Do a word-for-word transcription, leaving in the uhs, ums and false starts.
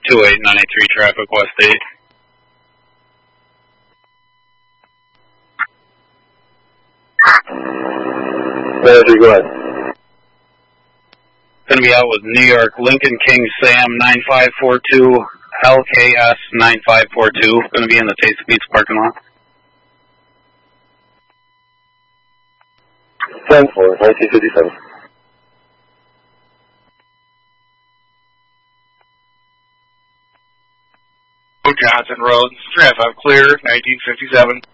two eight nine three traffic, West eight. Manager, go ahead. Going to be out with New York Lincoln King Sam nine five four two, L K S nine five four two. Going to be in the Taste of Pizza parking lot. ten four, nineteen fifty-seven. Johnson Road, traffic clear, nineteen fifty-seven.